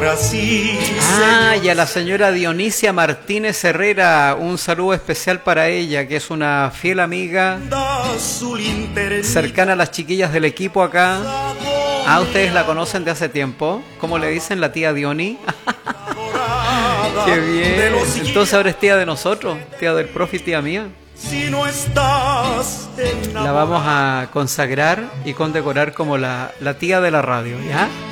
Y a la señora Dionisia Martínez Herrera, un saludo especial para ella, que es una fiel amiga, cercana a las chiquillas del equipo acá. Ustedes la conocen de hace tiempo. ¿Cómo le dicen? La tía Dioni. Qué bien. Entonces ahora es tía de nosotros, tía del profe y tía mía. La vamos a consagrar y condecorar como la tía de la radio, ¿ya?